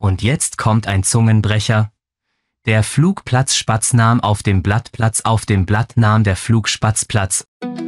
Und jetzt kommt ein Zungenbrecher. Der Flugplatzspatz nahm auf dem Blatt Platz, auf dem Blatt nahm der Flugspatz Platz.